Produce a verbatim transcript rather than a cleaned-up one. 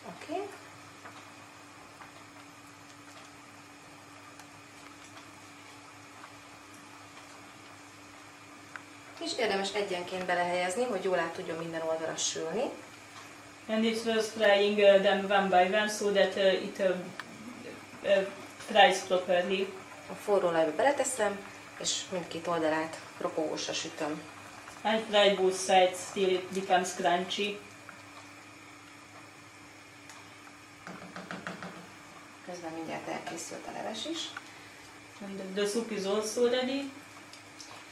Oké. Okay. És érdemes egyenként belehelyezni, hogy jól át tudjon minden oldalra sülni. And it was frying uh, them one by one so that uh, it uh, uh, fries properly. A forró olajba beleteszem, és mindkét oldalát ropogósra sütöm. And fry both sides till it becomes crunchy. Közben mindjárt elkészült a leves is. And the soup is also ready.